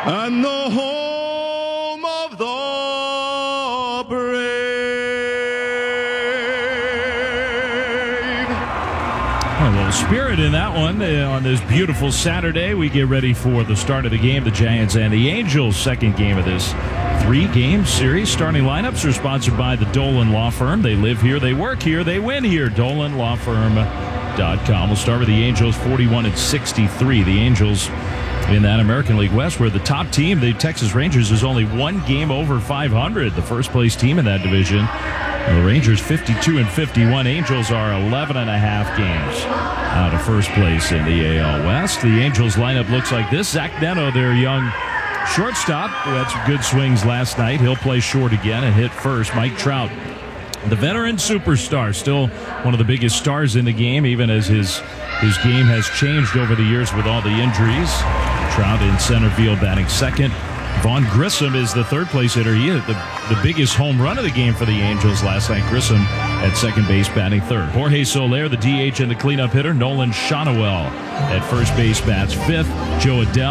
and the home of the brave. A little spirit in that one. On this beautiful Saturday, we get ready for the start of the game. The Giants and the Angels, second game of this 3-game series. Starting lineups are sponsored by the Dolan Law Firm. They live here, they work here, they win here. DolanLawFirm.com. We'll start with the Angels, 41-63. The Angels in that American League West, where the top team, the Texas Rangers, is only one game over 500, the first place team in that division. The Rangers 52-51. Angels are 11.5 games out of first place in the AL West. The Angels lineup looks like this. Zach Neto, their young shortstop, who had some good swings last night. He'll play short again and hit first. Mike Trout, the veteran superstar, still one of the biggest stars in the game, even as his game has changed over the years with all the injuries. Trout in center field batting second. Vaughn Grissom is the third-place hitter. He hit the biggest home run of the game for the Angels last night. Grissom at second base batting third. Jorge Soler, the DH and the cleanup hitter. Nolan Shonowell at first base bats fifth. Joe Adell